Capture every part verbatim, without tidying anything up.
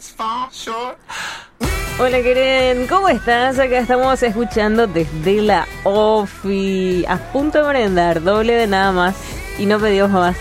Hola Keren, ¿cómo estás? Acá estamos escuchando desde la Ofi, a punto de merendar, doble de nada más y no pedimos más.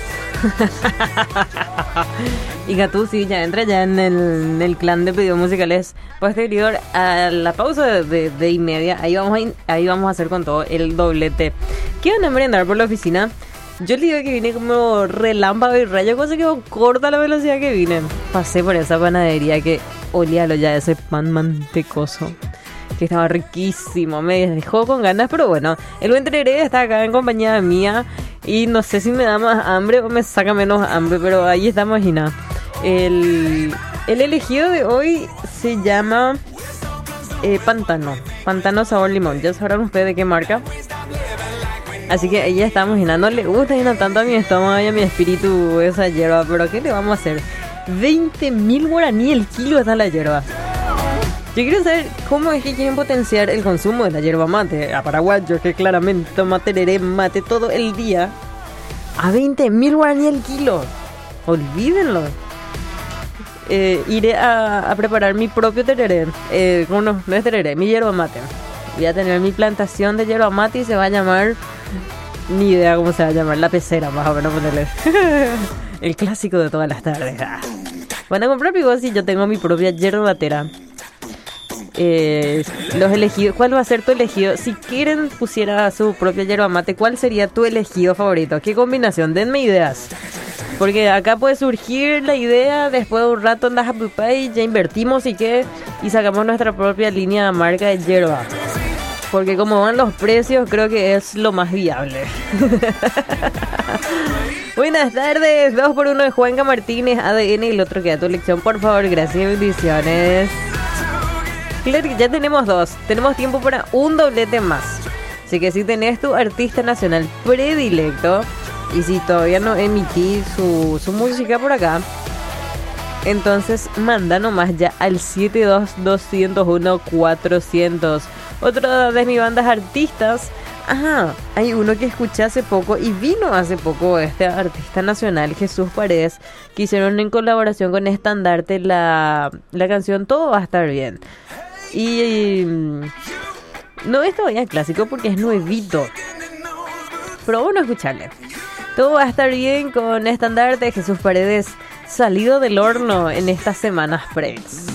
Y Gatú sí, ya entra ya en el, en el clan de pedidos musicales posterior a la pausa de, de, de y media. Ahí vamos, a, ahí vamos a hacer con todo el doblete. ¿Qué van a merendar por la oficina? Yo le digo que vine como relámpago y rayo, cosa que corta la velocidad que vine. Pasé por esa panadería que olía lo ya ese pan mantecoso, que estaba riquísimo, me dejó con ganas, pero bueno, el buen tereré está acá en compañía mía y no sé si me da más hambre o me saca menos hambre, pero ahí estamos y nada. El, el elegido de hoy se llama eh, Pantano, Pantano sabor limón, ya sabrán ustedes de qué marca. Así que ahí estamos y nada, no le gusta y no tanto a mi estómago y a mi espíritu esa hierba, pero ¿qué le vamos a hacer? veinte mil guaraní el kilo está la hierba. Yo quiero saber cómo es que quieren potenciar el consumo de la hierba mate a paraguayos que claramente toma tereré mate todo el día a veinte mil guaraní el kilo. Olvídenlo. Eh, iré a, a preparar mi propio tereré. Eh, no, no es tereré, mi hierba mate. Voy a tener mi plantación de hierba mate y se va a llamar... Ni idea cómo se va a llamar, la pecera más o menos ponerle. El clásico de todas las tardes. Ah. Van a comprar pigos y yo tengo mi propia yerbatera. Eh, los elegidos, ¿cuál va a ser tu elegido? Si quieren pusiera su propia yerba mate, ¿cuál sería tu elegido favorito? ¿Qué combinación? Denme ideas. Porque acá puede surgir la idea, después de un rato en la Happy Pay, ya invertimos y qué, y sacamos nuestra propia línea de marca de yerba. Porque como van los precios, creo que es lo más viable. Buenas tardes, dos por uno de Juanca Martínez, A D N, y el otro queda tu elección, por favor, gracias y bendiciones. Claro que ya tenemos dos, tenemos tiempo para un doblete más. Así que si tenés tu artista nacional predilecto, y si todavía no emití su, su música por acá, entonces manda nomás ya al siete dos dos cero uno cuatrocientos. Otra de mis bandas artistas. Ajá, hay uno que escuché hace poco y vino hace poco este artista nacional, Jesús Paredes, que hicieron en colaboración con Estandarte la, la canción Todo va a estar bien. Y no es todavía clásico porque es nuevito, pero bueno, escucharle. Todo va a estar bien con Estandarte, Jesús Paredes, salido del horno en estas semanas previas.